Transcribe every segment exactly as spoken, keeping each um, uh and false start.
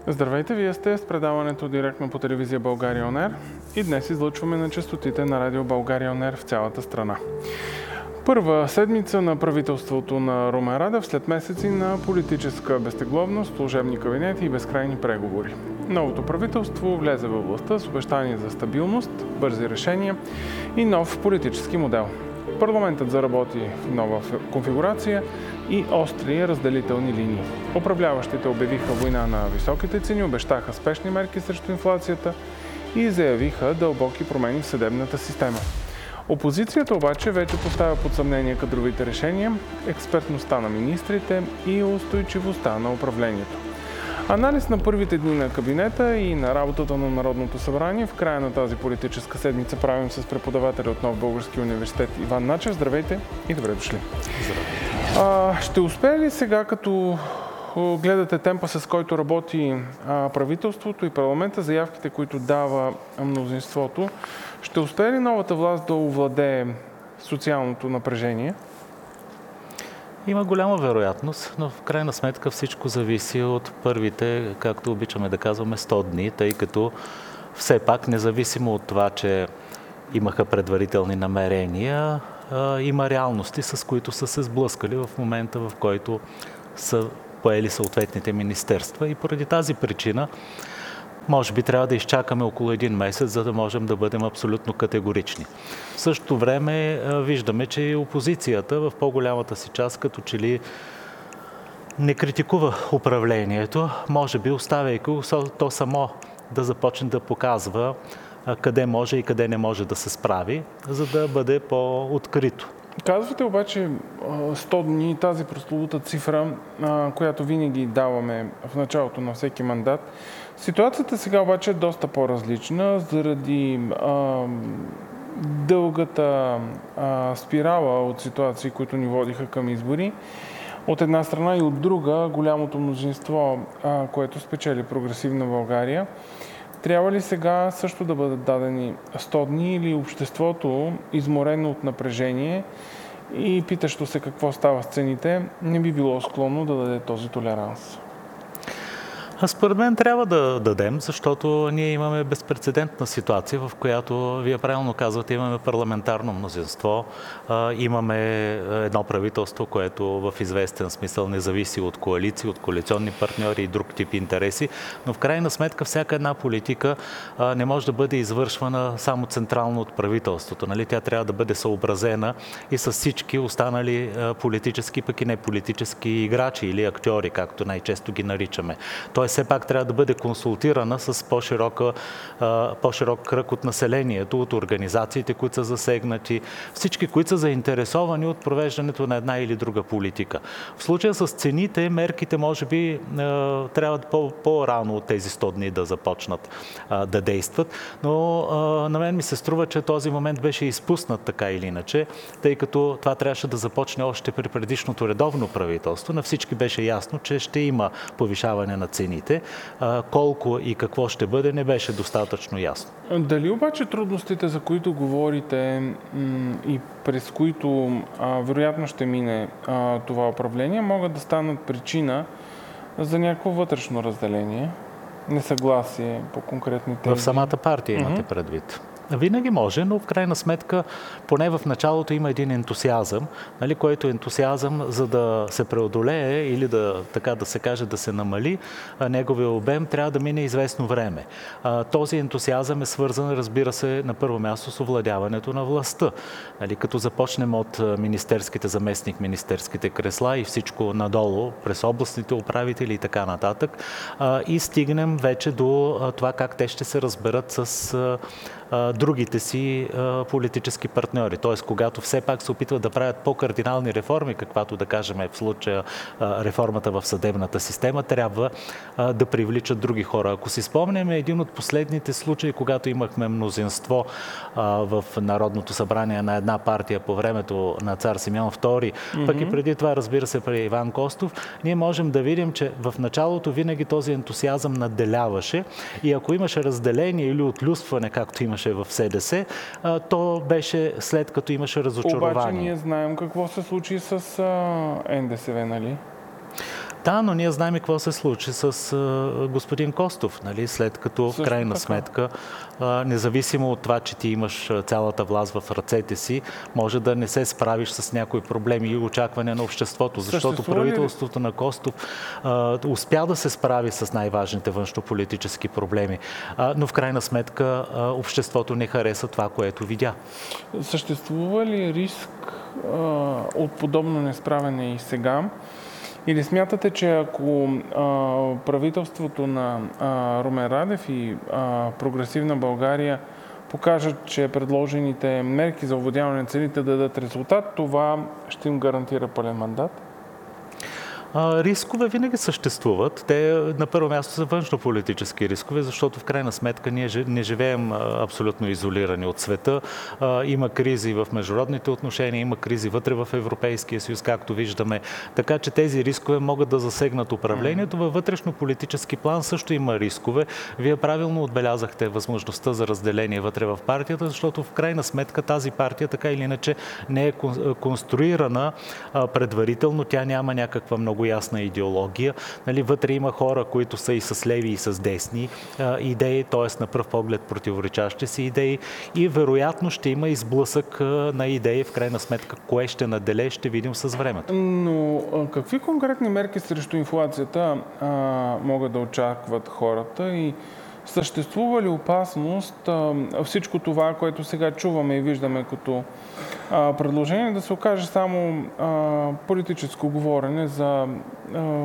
Здравейте, вие сте с предаването директно по телевизия България Он Ер и днес излъчваме на честотите на радио България Он Ер в цялата страна. Първа седмица на правителството на Румен Радев след месеци на политическа безтегловност, служебни кабинети и безкрайни преговори. Новото правителство влезе във властта с обещание за стабилност, бързи решения и нов политически модел. Парламентът заработи в нова конфигурация и остри разделителни линии. Управляващите обявиха война на високите цени, обещаха спешни мерки срещу инфлацията и заявиха дълбоки промени в съдебната система. Опозицията обаче вече поставя под съмнение кадровите решения, експертността на министрите и устойчивостта на управлението. Анализ на първите дни на кабинета и на работата на Народното събрание в края на тази политическа седмица правим с преподавателя от Нов български университет Иван Начев. Здравейте и добре дошли. Здравейте. А, ще успее ли сега, като гледате темпа, с който работи а, правителството и парламента, заявките, които дава мнозинството, ще успее ли новата власт да овладее социалното напрежение? Има голяма вероятност, но в крайна сметка всичко зависи от първите, както обичаме да казваме, сто дни, тъй като все пак, независимо от това, че имаха предварителни намерения, има реалности, с които са се сблъскали в момента, в който са поели съответните министерства. И поради тази причина, може би трябва да изчакаме около един месец, за да можем да бъдем абсолютно категорични. В същото време виждаме, че и опозицията в по-голямата си част като че ли не критикува управлението, може би оставяйки то само да започне да показва къде може и къде не може да се справи, за да бъде по-открито. Казвате обаче сто дни, тази прословута цифра, която винаги даваме в началото на всеки мандат. Ситуацията сега обаче е доста по-различна заради а, дългата а, спирала от ситуации, които ни водиха към избори. От една страна и от друга, голямото мнозинство, а, което спечели Прогресивна България. Трябва ли сега също да бъдат дадени сто дни или обществото, изморено от напрежение и питащо се какво става с цените, не би било склонно да даде този толеранс? А според мен трябва да дадем, защото ние имаме безпрецедентна ситуация, в която, вие правилно казвате, имаме парламентарно мнозинство, имаме едно правителство, което в известен смисъл не зависи от коалиции, от коалиционни партньори и друг тип интереси, но в крайна сметка всяка една политика не може да бъде извършвана само централно от правителството. Нали? Тя трябва да бъде съобразена и с всички останали политически, пък и не политически играчи или актьори, както най-често ги наричаме. Тоест, все пак трябва да бъде консултирана с по-широка, по-широк кръг от населението, от организациите, които са засегнати, всички, които са заинтересовани от провеждането на една или друга политика. В случая с цените, мерките може би трябва по-рано от тези сто дни да започнат да действат, но на мен ми се струва, че този момент беше изпуснат така или иначе, тъй като това трябваше да започне още при предишното редовно правителство. На всички беше ясно, че ще има повишаване на цените. Колко и какво ще бъде, не беше достатъчно ясно. Дали обаче трудностите, за които говорите и през които а, вероятно ще мине а, това управление, могат да станат причина за някакво вътрешно разделение, несъгласие по конкретни тези? В самата партия имате mm-hmm. предвид. Винаги може, но в крайна сметка, поне в началото има един ентусиазъм, нали, който ентусиазъм, за да се преодолее или да, така да се каже, да се намали неговия обем, трябва да мине известно време. А, този ентусиазъм е свързан, разбира се, на първо място с овладяването на властта. Нали, като започнем от министерските, заместник министерските кресла и всичко надолу, през областните управители и така нататък, а, и стигнем вече до а, това как те ще се разберат с а, другите си а, политически партньори. Т.е. когато все пак се опитват да правят по-кардинални реформи, каквато да кажем е в случая а, реформата в съдебната система, трябва а, да привличат други хора. Ако си спомням, един от последните случаи, когато имахме мнозинство а, в Народното събрание на една партия по времето на цар Симеон втори, mm-hmm. пък и преди това, разбира се, при Иван Костов, ние можем да видим, че в началото винаги този ентусиазъм надделяваше и ако имаше разделение или отлюстване, както имаше в СДС, то беше след като имаше разочарование. Обаче ние знаем какво се случи с НДСВ, нали? Да, но ние знаем какво се случи с а, господин Костов, нали? След като в крайна така. сметка, а, независимо от това, че ти имаш цялата власт в ръцете си, може да не се справиш с някои проблеми и очакване на обществото, защото правителството на Костов а, успя да се справи с най-важните външнополитически проблеми, а, но в крайна сметка а, обществото не хареса това, което видя. Съществува ли риск а, от подобно несправене и сега? Или смятате, че ако а, правителството на а, Румен Радев и а, Прогресивна България покажат, че предложените мерки за овладяване на цените да дадат резултат, това ще им гарантира пълен мандат? Рискове винаги съществуват. Те на първо място са външнополитически рискове, защото в крайна сметка ние не живеем абсолютно изолирани от света. Има кризи в международните отношения, има кризи вътре в Европейския съюз, както виждаме. Така че тези рискове могат да засегнат управлението. Във вътрешнополитически план също има рискове. Вие правилно отбелязахте възможността за разделение вътре в партията, защото в крайна сметка тази партия така или иначе не е конструирана предварително. Тя няма някаква много ясна идеология. Нали, вътре има хора, които са и с леви, и с десни а, идеи, т.е. на пръв поглед противоречащи си идеи, и вероятно ще има изблъсък а, на идеи. В крайна сметка, кое ще наделе, ще видим с времето. Но а, какви конкретни мерки срещу инфлацията а, могат да очакват хората и съществува ли опасност а, всичко това, което сега чуваме и виждаме като а, предложение, да се окаже само а, политическо говорене за а,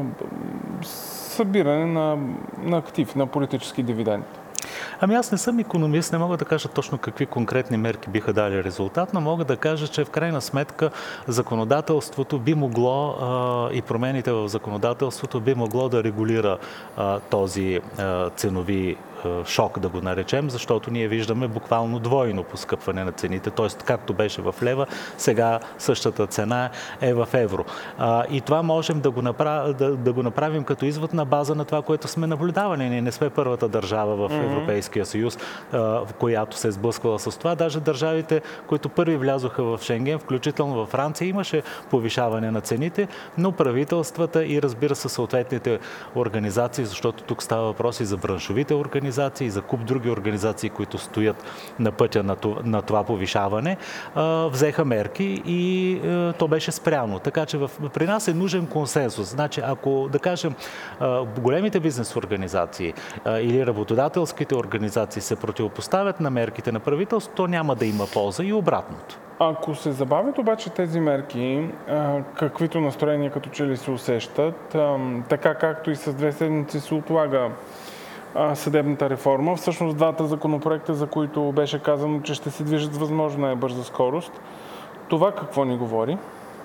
събиране на, на актив, на политически дивиденд? Ами аз не съм икономист, не мога да кажа точно какви конкретни мерки биха дали резултат, но мога да кажа, че в крайна сметка законодателството би могло а, и промените в законодателството би могло да регулира а, този а, ценови шок, да го наречем, защото ние виждаме буквално двойно поскъпване на цените, т.е. както беше в лева, сега същата цена е в евро. А, и това можем да го, направ... да, да го направим като извод на база на това, което сме наблюдавали. Ние не сме първата държава в Европейския съюз, а, в която се е сблъсквала с това. Даже държавите, които първи влязоха в Шенген, включително във Франция, имаше повишаване на цените, но правителствата и разбира се съответните организации, защото тук става въпрос и за браншовите организации, и за куп други организации, които стоят на пътя на това, на това повишаване, а, взеха мерки и а, то беше спряно. Така че в, при нас е нужен консенсус. Значи, ако, да кажем, а, големите бизнес организации а, или работодателските организации се противопоставят на мерките на правителството, то няма да има полза и обратното. Ако се забавят обаче тези мерки, каквито настроения като че ли се усещат, така както и с две седмици се отлага съдебната реформа, всъщност двата законопроекта, за които беше казано, че ще се движат с възможно най-бърза скорост, това какво ни говори?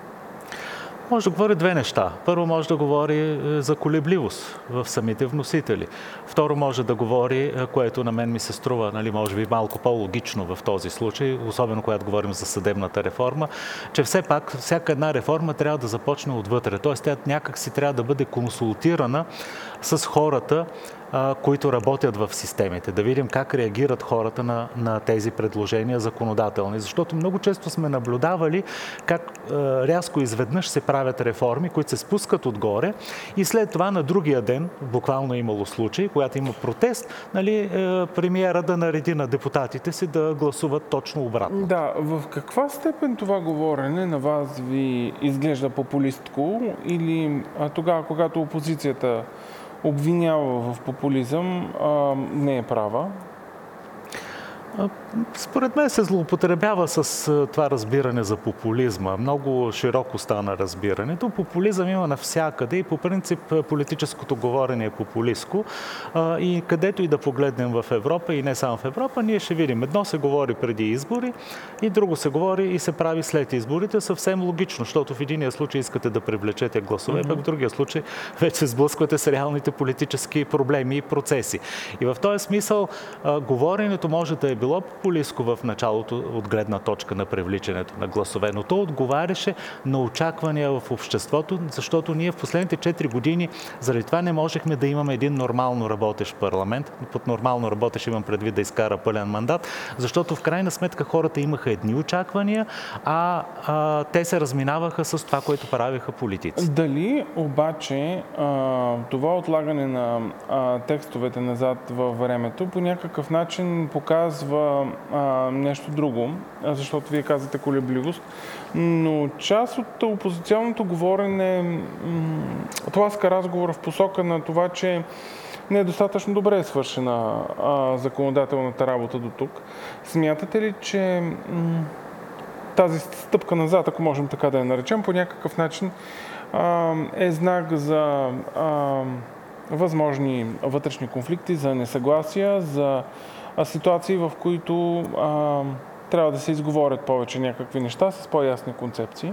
Може да говори две неща. Първо може да говори за колебливост в самите вносители. Второ може да говори, което на мен ми се струва, нали, може би малко по-логично в този случай, особено когато говорим за съдебната реформа, че все пак всяка една реформа трябва да започне отвътре. Тоест тя някак си трябва да бъде консултирана с хората, които работят в системите. Да видим как реагират хората на, на тези предложения законодателни. Защото много често сме наблюдавали как е, рязко изведнъж се правят реформи, които се спускат отгоре и след това на другия ден, буквално е имало случаи, когато има протест, нали, е, премиера да нареди на депутатите си да гласуват точно обратно. Да, в каква степен това говорене на вас ви изглежда популистко или а, тогава, когато опозицията обвинява в популизъм, а, не е права? Според мен се злоупотребява с това разбиране за популизма. Много широко стана разбирането. Популизъм има навсякъде и по принцип политическото говорене е популистко. И където и да погледнем в Европа, и не само в Европа, ние ще видим. Едно се говори преди избори и друго се говори и се прави след изборите. Съвсем логично, защото в единия случай искате да привлечете гласове, mm-hmm. пък в другия случай вече се сблъсквате с реалните политически проблеми и процеси. И в този смисъл говоренето може да е било популистко в началото от гледна точка на привличането на гласове, но то отговаряше на очаквания в обществото, защото ние в последните четири години заради това не можехме да имаме един нормално работещ парламент. Под нормално работещ имам предвид да изкара пълен мандат, защото в крайна сметка хората имаха едни очаквания, а, а те се разминаваха с това, което правиха политици. Дали обаче а, това отлагане на а, текстовете назад във времето по някакъв начин показва а, нещо друго, защото вие казвате колебливост, но част от опозиционното говорене м- тласка разговора в посока на това, че не е достатъчно добре е свършена а, законодателната работа до тук. Смятате ли, че м- тази стъпка назад, ако можем така да я наречем, по някакъв начин а, е знак за а, възможни вътрешни конфликти, за несъгласия, за а, ситуации, в които а, трябва да се изговорят повече някакви неща с по-ясни концепции?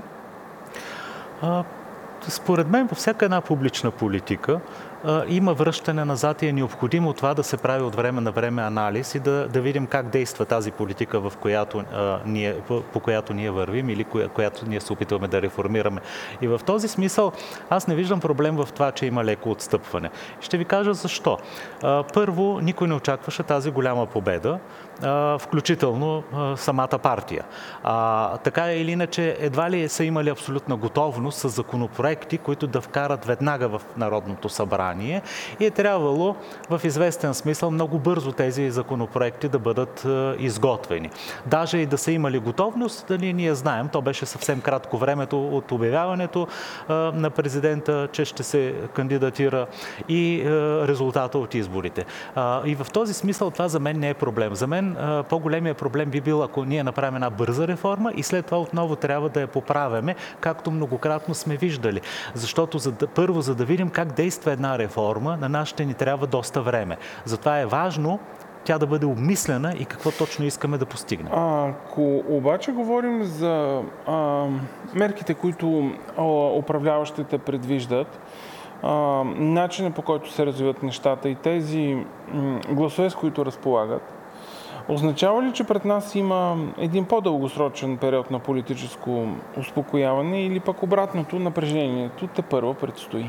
А, според мен, във всяка една публична политика има връщане назад и е необходимо това да се прави от време на време анализ и да, да видим как действа тази политика, в която, а, ние, по, по която ние вървим или коя, която ние се опитваме да реформираме. И в този смисъл аз не виждам проблем в това, че има леко отстъпване. Ще ви кажа защо. А, първо, никой не очакваше тази голяма победа, а, включително а, самата партия. А, така или иначе, едва ли са имали абсолютна готовност с законопроекти, които да вкарат веднага в Народното събрание. И е трябвало в известен смисъл много бързо тези законопроекти да бъдат е, изготвени. Даже и да са имали готовност, дали ние знаем, то беше съвсем кратко времето от обявяването е, на президента, че ще се кандидатира и е, резултата от изборите. Е, и в този смисъл това за мен не е проблем. За мен е, по-големия проблем би бил, ако ние направим една бърза реформа и след това отново трябва да я поправяме, както многократно сме виждали. Защото за да, първо, за да видим как действа една реформа, на нас ще ни трябва доста време. Затова е важно тя да бъде обмислена и какво точно искаме да постигнем. Ако обаче говорим за а, мерките, които а, управляващите предвиждат, а, начина по който се развиват нещата и тези м, гласове, с които разполагат, означава ли, че пред нас има един по-дългосрочен период на политическо успокояване или пък обратното, напрежението тепърва предстои?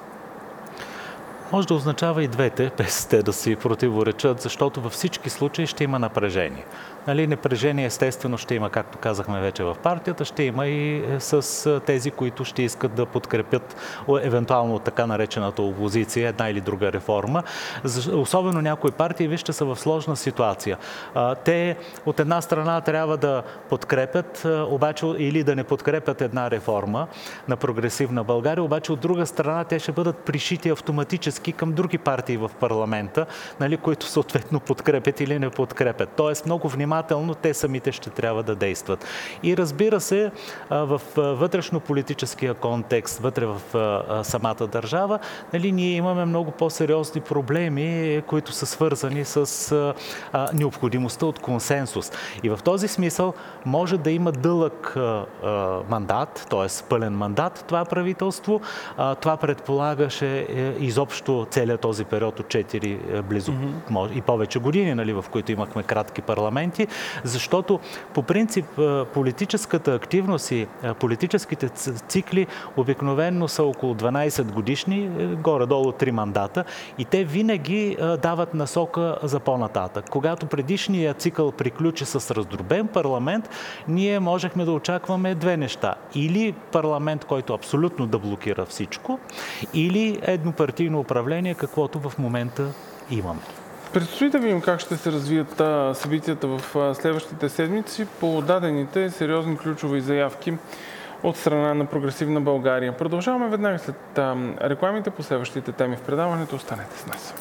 Може да означава и двете, без те да си противоречат, защото във всички случаи ще има напрежение. Нали, напрежение естествено ще има, както казахме вече в партията, ще има и с тези, които ще искат да подкрепят евентуално така наречената опозиция, една или друга реформа. Особено някои партии, вижте, са в сложна ситуация. Те от една страна трябва да подкрепят, обаче или да не подкрепят една реформа на прогресивна България, обаче от друга страна те ще бъдат пришити автоматически към други партии в парламента, нали, които съответно подкрепят или не подкрепят. Тоест много внимателно те самите ще трябва да действат. И разбира се, в вътрешно-политическия контекст, вътре в самата държава, нали, ние имаме много по-сериозни проблеми, които са свързани с необходимостта от консенсус. И в този смисъл може да има дълъг мандат, т.е. пълен мандат това правителство. Това предполагаше изобщо целият този период от четири близо mm-hmm. и повече години, нали, в които имахме кратки парламенти, защото по принцип политическата активност и политическите цикли обикновено са около дванайсет годишни, горе-долу три мандата, и те винаги дават насока за по-нататък. Когато предишният цикъл приключи с раздробен парламент, ние можехме да очакваме две неща. Или парламент, който абсолютно да блокира всичко, или еднопартийно управление, каквото в момента имаме. Предстои да видим как ще се развият а, събитията в а, следващите седмици по дадените сериозни ключови заявки от страна на Прогресивна България. Продължаваме веднага след а, рекламите по следващите теми в предаването. Останете с нас.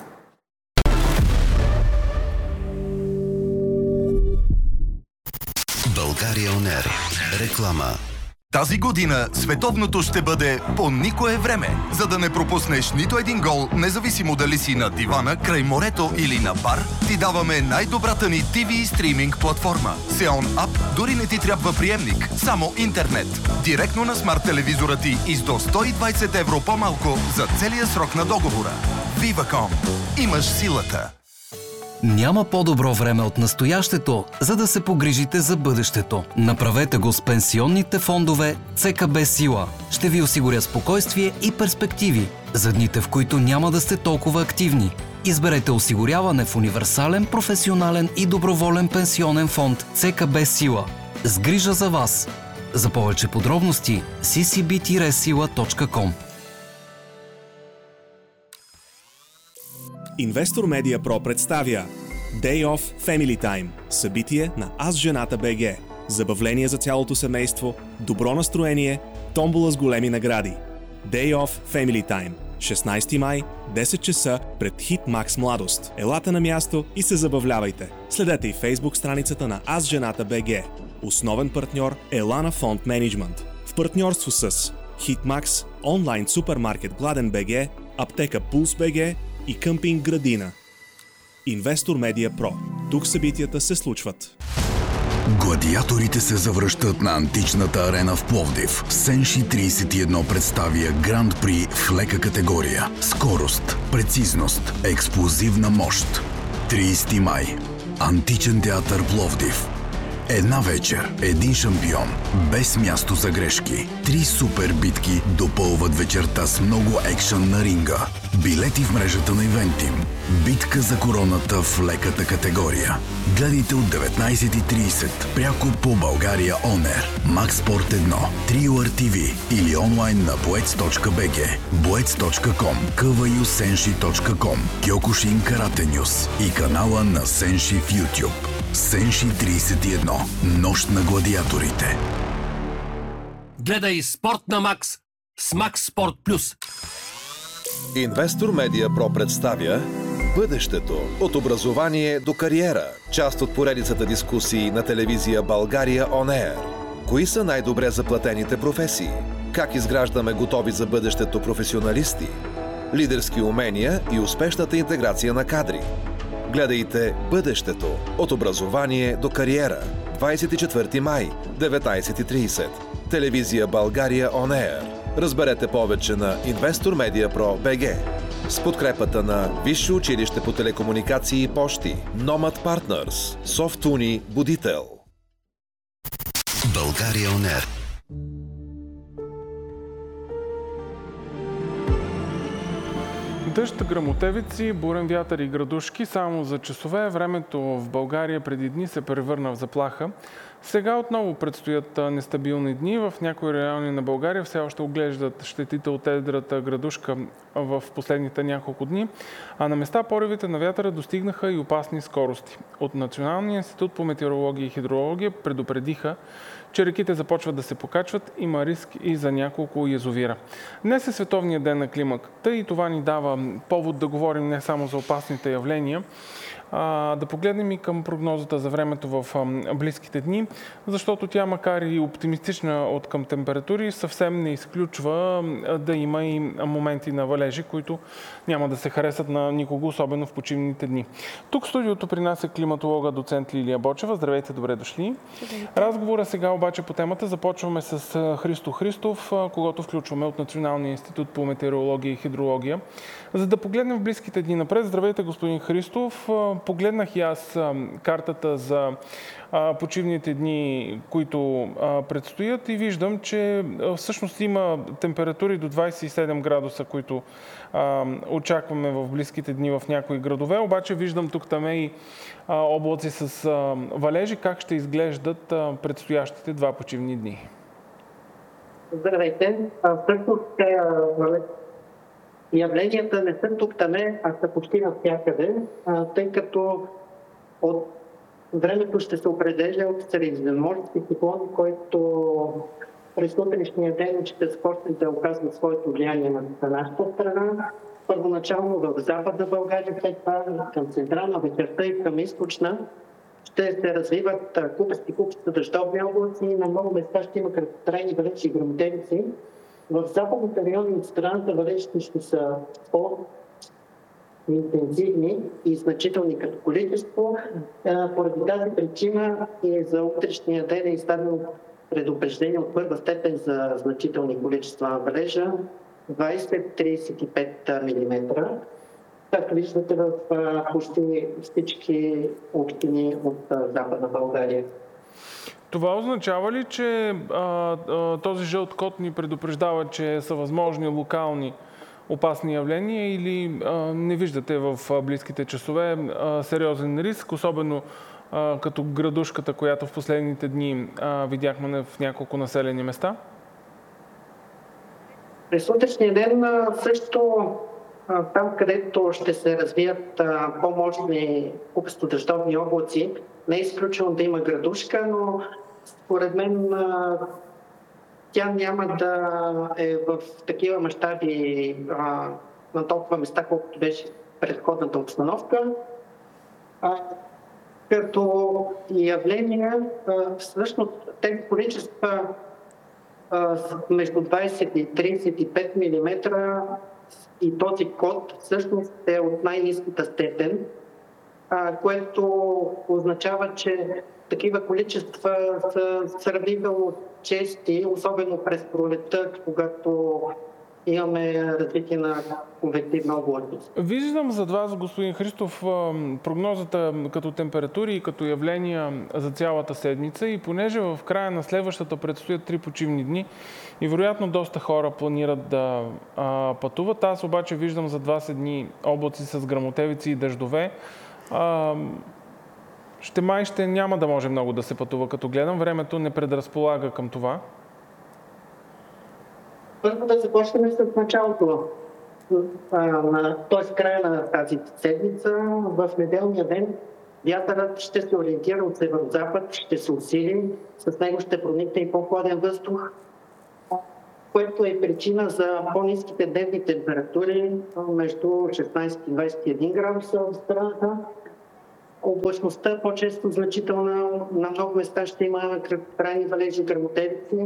България Онер. Реклама. Тази година световното ще бъде по никое време. За да не пропуснеш нито един гол, независимо дали си на дивана, край морето или на бар, ти даваме най-добрата ни ти ви стриминг платформа. Xeon App дори не ти трябва приемник, само интернет. Директно на смарт телевизора ти и с до сто и двайсет евро по-малко за целия срок на договора. Viva.com. Имаш силата. Няма по-добро време от настоящето, за да се погрижите за бъдещето. Направете го с пенсионните фондове ЦКБ Сила. Ще ви осигуря спокойствие и перспективи за дните, в които няма да сте толкова активни. Изберете осигуряване в универсален, професионален и доброволен пенсионен фонд ЦКБ Сила. С грижа за вас. За повече подробности си си би сила точка ком. Инвестор Медиа Про представя Day of Family Time. Събитие на Аз жената БГ. Забавление за цялото семейство, добро настроение, томбола с големи награди. Day of Family Time. шестнайсети май, десет часа пред Hitmax Младост. Елате на място и се забавлявайте. Следете и Facebook страницата на Аз жената БГ. Основен партньор Елана Фонд Менеджмент. В партньорство с Hitmax, онлайн супермаркет Гладен БГ, аптека Пулс БГ и къмпинг Градина. Инвестор Медиа Про. Тук събитията се случват. Гладиаторите се завръщат на античната арена в Пловдив. Сенши трийсет и едно представя Гранд При в лека категория. Скорост, прецизност, експлозивна мощ. трийсети май. Античен театър Пловдив. Една вечер, един шампион, без място за грешки. Три супер битки допълват вечерта с много екшън на ринга. Билети в мрежата на Ивентим. Битка за короната в леката категория. Гледайте от деветнайсет и трийсет пряко по България Он Ер, Макс Спорт едно, Трио Ар Ти Ви или онлайн на боец точка би джи, боец точка ком, квю сенши точка ком, Кьокушин Карате Нюс и канала на Сенши в YouTube. Сенши трийсет и едно. Нощ на гладиаторите. Гледай Спорт на Макс с Макс Спорт Плюс. Инвестор Медиа Про представя Бъдещето от образование до кариера. Част от поредицата дискусии на телевизия България Он Ер. Кои са най-добре заплатените професии? Как изграждаме готови за бъдещето професионалисти? Лидерски умения и успешната интеграция на кадри. Гледайте Бъдещето от образование до кариера. двайсет и четвърти май, деветнайсет и трийсет. Телевизия България Он Ер. Разберете повече на Инвестор Медиа Про БГ. С подкрепата на Висше училище по телекомуникации и пощи, Nomad Partners, Софтуни Будител. България Он Ер. Дъжд, гръмотевици, бурен вятър и градушки само за часове. Времето в България преди дни се превърна в заплаха. Сега отново предстоят нестабилни дни. В някои райони на България все още оглеждат щетите от едрата градушка в последните няколко дни, а на места поривите на вятъра достигнаха и опасни скорости. От Националния институт по метеорология и хидрология предупредиха, че реките започват да се покачват, има риск и за няколко язовира. Днес е Световният ден на климата и това ни дава повод да говорим не само за опасните явления, а да погледнем и към прогнозата за времето в близките дни, защото тя, макар и оптимистична от към температури, съвсем не изключва да има и моменти на валежи, които няма да се харесат на никого, особено в почивните дни. Тук в студиото при нас е климатолога доцент Лилия Бочева. Здравейте, добре дошли. Разговора сега обаче по темата започваме с Христо Христов, когото включваме от Националния институт по метеорология и хидрология. За да погледнем в близките дни напред. Здравейте, господин Христов. Погледнах и аз картата за почивните дни, които предстоят и виждам, че всъщност има температури до двайсет и седем градуса, които очакваме в близките дни в някои градове. Обаче виждам тук там и облаци с валежи. Как ще изглеждат предстоящите два почивни дни? Здравейте. Всъщност явленията не са тук-таме, а са почти навсякъде, тъй като от времето ще се определя от средиземноморски циклон, който през утрешния ден ще започне да оказва своето влияние на нашата страна. Първоначално в Западна България, след това към централна, вечерта и към източна ще се развиват купести купчета дъждовни облаци и на много места ще има краткотрайни валежи и гръмотевици. В западните райони от страната валежите ще са по-интензивни и значителни като количество. Поради тази причина и за утрешния ден е издадено предупреждение от първа степен за значителни количества на валежа двайсет до трийсет и пет милиметра. както виждате в почти всички общини от Западна България. Това означава ли, че а, а, този жълт код ни предупреждава, че са възможни локални опасни явления или а, не виждате в близките часове а, сериозен риск, особено а, като градушката, която в последните дни а, видяхме в няколко населени места? През утрешния ден също там, където ще се развият по-мощни купестодъждовни облаци, не е изключено да има градушка, но според мен тя няма да е в такива мащаби на толкова места, колкото беше предходната обстановка. А, като явления, всъщност тези количества между двайсет и трийсет и пет милиметра и този код всъщност е от най-ниската степен, което означава, че такива количества са сравнително чести, особено през пролетта, когато имаме развитие на конвективна облачност. Виждам зад вас, господин Христов, прогнозата като температури и като явления за цялата седмица и понеже в края на следващата предстоят три почивни дни и вероятно доста хора планират да а, пътуват. Аз обаче виждам зад вас едни облаци с гръмотевици и дъждове. А, ще май ще няма да може много да се пътува, като гледам. Времето не предразполага към това. Първо да започнем с началото, т.е. края на тази седмица. В неделния ден вятърът ще се ориентира от северо-запад, ще се усили, с него ще проникне и по-хладен въздух, което е причина за по-ниските дневни температури между шестнайсет и двайсет и един градуса в страната. Облачността по-често значителна, на много места ще има краткотрайни валежи и гръмотевици.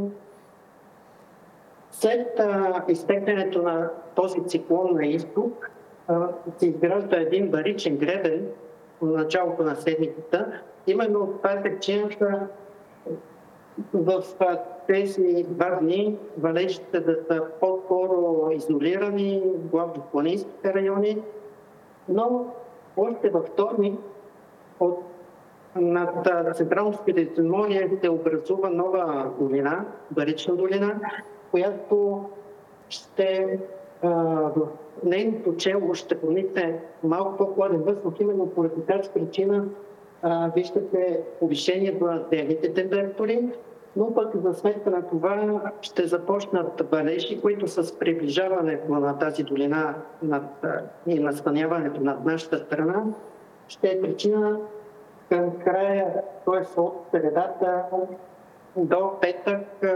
След изтеглянето на този циклон на изток се изгражда един баричен гребен в началото на седмицата. Именно това е причината в тези два дни валежите да са по-скоро изолирани, главно в планинските райони, но още във вторник от над Централно Средиземноморие се образува нова долина, барична долина, която ще в нейното чело ще проникне малко по-хладен въздух. Именно поради тази причина а, виждате повишението на дневните температури, но пък за сметка на това ще започнат валежи, които с приближаването на тази долина над, и настаняването над нашата страна ще е причина към края, т.е. от средата до петък,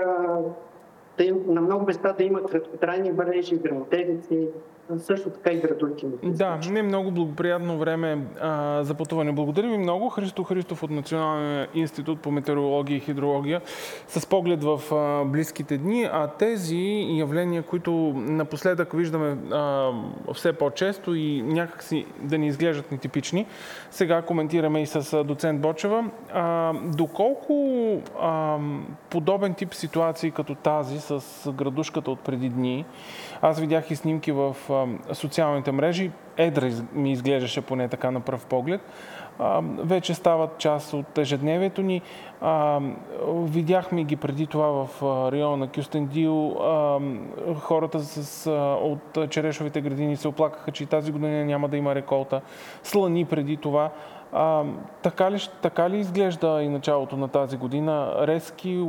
да им, на много места да има краткотрайни валежи, гръмотевици, също така и градушки. Да, не е много благоприятно време а, за пътуване. Благодаря ви много. Христо Христов от Националния институт по метеорология и хидрология с поглед в а, близките дни, а тези явления, които напоследък виждаме а, все по-често и някакси да ни изглеждат нетипични, сега коментираме и с доцент Бочева. А, доколко а, подобен тип ситуации като тази с градушката от преди дни, аз видях и снимки в а, социалните мрежи, едра ми изглеждаше поне така на пръв поглед, а, вече стават част от ежедневието ни. А, видяхме ги преди това в района на Кюстендил. А, хората с, а, от черешовите градини се оплакаха, че и тази година няма да има реколта. Слани преди това. А, така, ли, така ли изглежда и началото на тази година? Резки,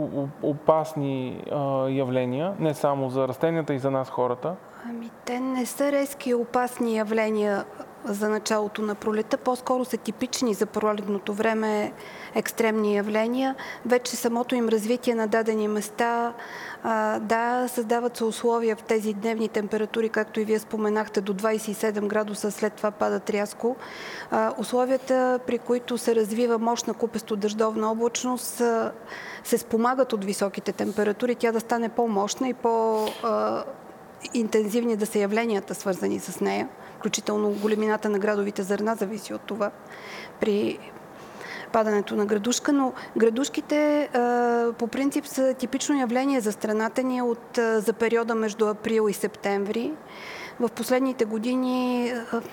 опасни а, явления, не само за растенията и за нас хората? Ами, те не са резки и опасни явления за началото на пролета, по-скоро са типични за пролетното време екстремни явления. Вече самото им развитие на дадени места, а, да, създават се условия в тези дневни температури, както и вие споменахте, до двайсет и седем градуса, след това падат рязко. А, условията, при които се развива мощна купесто-дъждовна облачност, а, се спомагат от високите температури, тя да стане по-мощна и по- а, интензивни да са явленията, свързани с нея. Включително големината на градовите зърна зависи от това при падането на градушка, но градушките по принцип са типично явление за страната ни от, за периода между април и септември. В последните години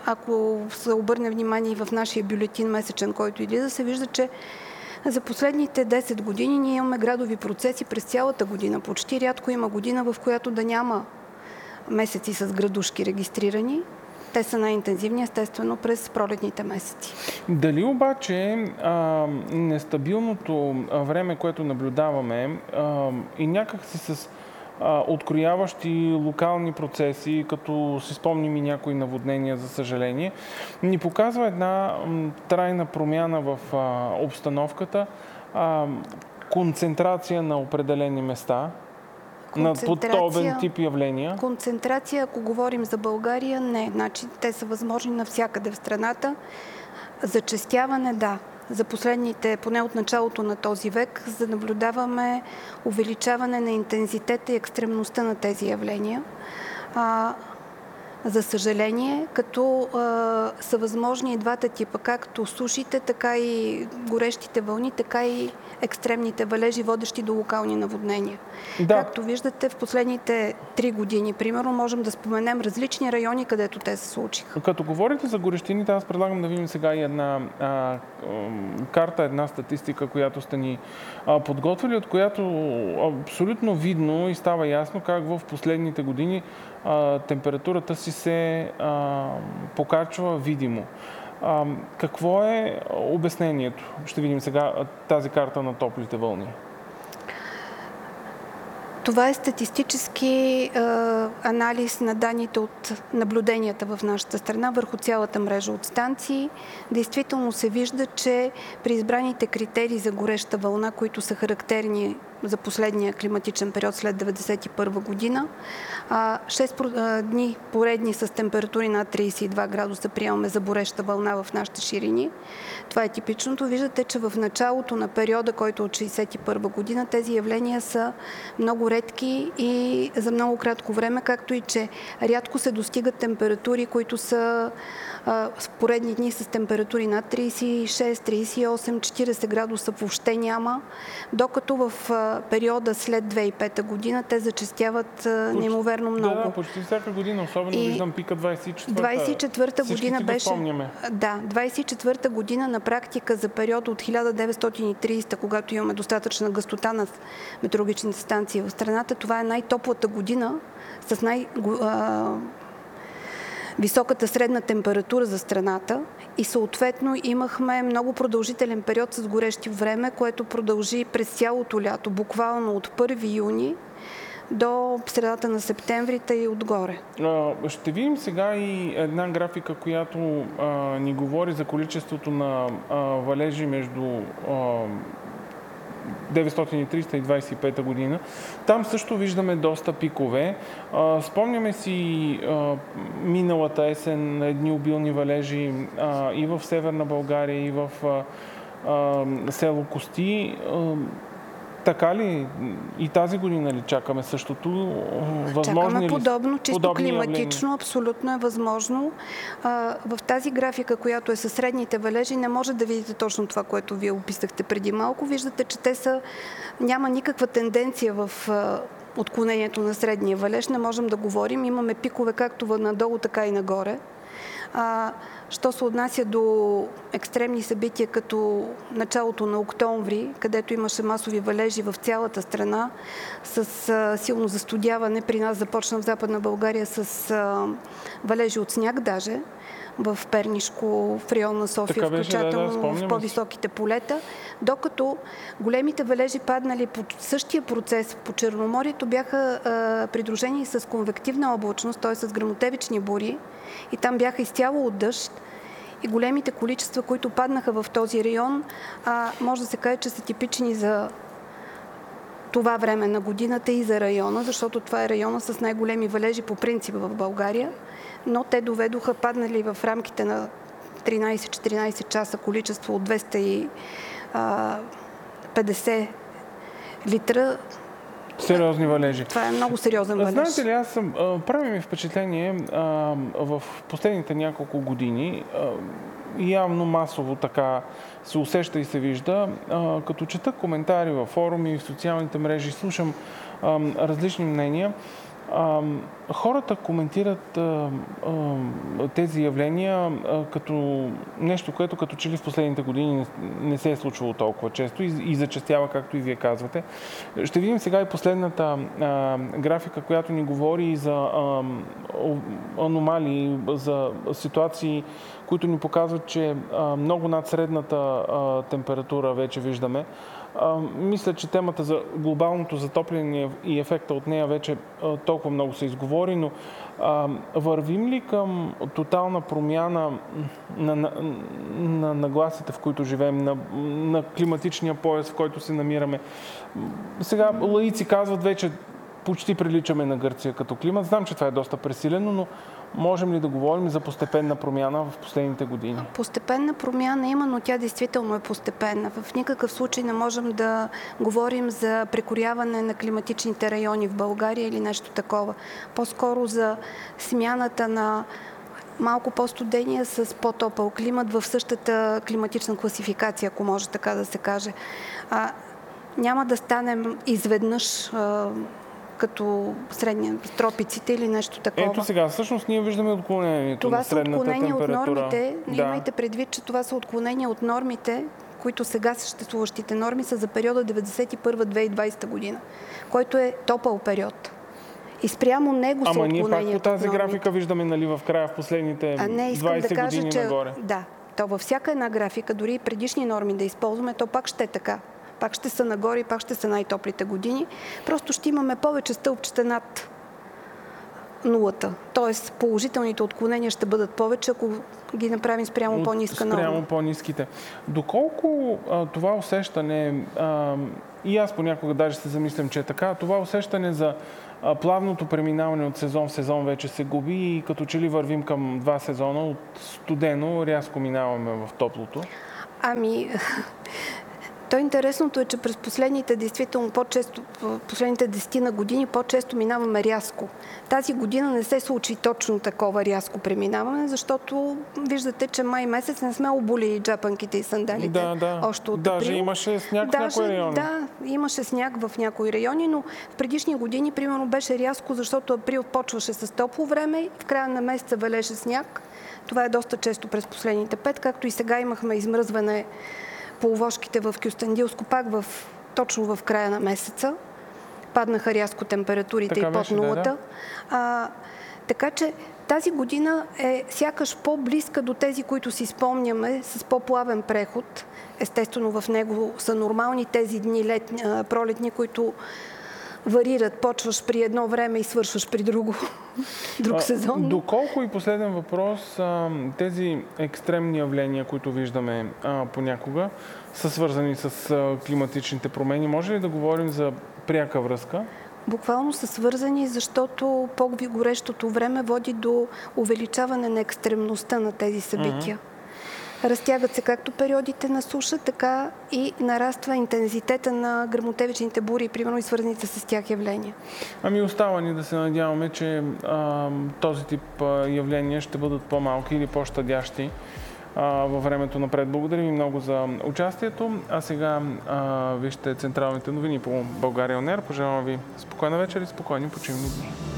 ако се обърне внимание в нашия бюлетин месечен, който излиза, се вижда, че за последните десет години ние имаме градови процеси през цялата година. Почти рядко има година, в която да няма месеци с градушки регистрирани. Те са най-интензивни, естествено, през пролетните месеци. Дали обаче а, нестабилното време, което наблюдаваме а, и някак си с а, открояващи локални процеси, като си спомним и някои наводнения, за съжаление, ни показва една м, трайна промяна в а, обстановката, а, концентрация на определени места, на подобен тип явления? Концентрация, ако говорим за България, не. Значи, те са възможни навсякъде в страната. Зачестяване, да. За последните, поне от началото на този век, за да наблюдаваме увеличаване на интензитета и екстремността на тези явления. А, за съжаление, като а, са възможни и двата типа, както сушите, така и горещите вълни, така и екстремните валежи, водещи до локални наводнения. Да. Както виждате, в последните три години, примерно, можем да споменем различни райони, където те се случиха. Като говорите за горещините, аз предлагам да видим сега и една а, карта, една статистика, която сте ни а, подготвили, от която абсолютно видно и става ясно как в последните години а, температурата си се а, покачва видимо. А, какво е обяснението? Ще видим сега тази карта на топлите вълни. Това е статистически е, анализ на данните от наблюденията в нашата страна върху цялата мрежа от станции. Действително се вижда, че при избраните критерии за гореща вълна, които са характерни за последния климатичен период след деветдесет и първа година, шест дни поредни с температури над тридесет и два градуса приемаме за гореща вълна в нашите ширини. Това е типичното. Виждате, че в началото на периода, който от шейсет и първа година, тези явления са много редки и за много кратко време, както и че рядко се достигат температури, които са а, в поредни дни с температури над тридесет и шест, тридесет и осем, четиридесет градуса въобще няма, докато в а, периода след две хиляди и пета година те зачестяват а, неимоверно много. Да, да, почти всяка година, особено и виждам пика двадесет и четвърта. двадесет и четвърта година беше. Да, двадесет и четвърта година на практика за период от хиляда деветстотин и тридесета, когато имаме достатъчна гъстота на метеорологичните станции в страната, това е най-топлата година с най- високата средна температура за страната и съответно имахме много продължителен период с горещи време, което продължи през цялото лято, буквално от първи юни до средата на септември и отгоре. Ще видим сега и една графика, която а, ни говори за количеството на а, валежи между а, деветстотин и тридесета и двадесет и пета година. Там също виждаме доста пикове. А, спомняме си а, миналата есен едни обилни валежи а, и в Северна България, и в а, а, село Кости. А, Така ли? И тази година ли чакаме същото? Възможно чакаме ли? подобно, чисто подобни климатично, явления? абсолютно е възможно. А, в тази графика, която е със средните валежи, не може да видите точно това, което вие описахте преди малко. Виждате, че те са, няма никаква тенденция в а, отклонението на средния валеж. Не можем да говорим. Имаме пикове както надолу, така и нагоре. А, що се отнася до екстремни събития, като началото на октомври, където имаше масови валежи в цялата страна, с а, силно застудяване, при нас започна в Западна България с а, валежи от сняг даже, в Пернишко, в район на София, беше, включително да, да, в по-високите полета, докато големите валежи паднали по същия процес по Черноморието бяха а, придружени с конвективна облачност, т.е. с гръмотевични бури, и там бяха изцяло от дъжд. И големите количества, които паднаха в този район, а, може да се каже, че са типични за това време на годината и за района, защото това е района с най-големи валежи по принцип в България, но те доведоха, паднали в рамките на тринадесет-четиринадесет часа количество от двеста и петдесет литра. Сериозни валежи. Това е много сериозен валеж. Знаете ли, аз съм, а, прави ми впечатление а, в последните няколко години, а, явно масово така се усеща и се вижда, а, като чета коментари във форуми, в социалните мрежи, слушам а, различни мнения, А, хората коментират а, а, тези явления а, като нещо, което като че ли в последните години не, не се е случвало толкова често и, и зачестява, както и вие казвате. Ще видим сега и последната а, графика, която ни говори за а, аномалии, за ситуации, които ни показват, че а, много над средната а, температура вече виждаме. А, мисля, че темата за глобалното затопляне и ефекта от нея вече а, толкова много се изговори, но а, вървим ли към тотална промяна на, на, на нагласите, в които живеем, на, на климатичния пояс, в който се намираме? Сега лаици казват вече, почти приличаме на Гърция като климат. Знам, че това е доста пресилено, но можем ли да говорим за постепенна промяна в последните години? Постепенна промяна има, но тя действително е постепенна. В никакъв случай не можем да говорим за прекоряване на климатичните райони в България или нещо такова. По-скоро за смяната на малко по-студения с по-топъл климат в същата климатична класификация, ако може така да се каже. А, няма да станем изведнъж а, като средния, тропиците или нещо такова. Ето сега, всъщност ние виждаме отклонението на средната температура. Това са отклонения от нормите. Да. Имайте предвид, че това са отклонения от нормите, които сега съществуващите норми са за периода деветдесет и първа - две хиляди и двадесета година, който е топъл период. И спрямо него са отклонения. Ама ние пак по тази графика виждаме, нали, в края, в последните а не, искам двадесет да кажа, години че, нагоре. Да, то във всяка една графика, дори и предишни норми да използваме, то пак ще е така. Пак ще са нагоре и пак ще са най-топлите години. Просто ще имаме повече стълбчета над нулата. Тоест положителните отклонения ще бъдат повече, ако ги направим спрямо От, по-ниска норма. Спрямо по-ниските. Доколко а, това усещане, а, и аз понякога даже се замислям, че е така, това усещане за а, плавното преминаване от сезон в сезон вече се губи и като че ли вървим към два сезона, от студено рязко минаваме в топлото? Ами... То интересното е, че през последните, действително по-често, последните десетина години по-често минаваме рязко. Тази година не се случи точно такова рязко преминаване, защото виждате, че май месец не сме обули джапанките и сандалите. Да, да. Още от Даже април. имаше сняг Даже, в някои райони. Да, имаше сняг в някои райони, но в предишни години, примерно, беше рязко, защото април почваше с топло време и в края на месеца валеше сняг. Това е доста често през последните пет, както и сега имахме измръзване полувошките в Кюстендилско, пак в, точно в края на месеца. Паднаха рязко температурите така и под нулата. Да, да. А, така че тази година е сякаш по-близка до тези, които си спомняме, с по-плавен преход. Естествено, в него са нормални тези дни летни, пролетни, които варират. Почваш при едно време и свършваш при друго. Друг сезон. Доколко, и последен въпрос, тези екстремни явления, които виждаме понякога, са свързани с климатичните промени? Може ли да говорим за пряка връзка? Буквално са свързани, защото по-горещото време води до увеличаване на екстремността на тези събития. Mm-hmm. Разтягат се както периодите на суша, така и нараства интензитета на гръмотевичните бури, примерно и свързаните с тях явления. Ами остава ни да се надяваме, че а, този тип а, явления ще бъдат по-малки или по-щадящи а, във времето напред. Благодаря ви много за участието. А сега а, вижте централните новини по България он Ер. Пожелавам ви спокойна вечер и спокойни почивни дни.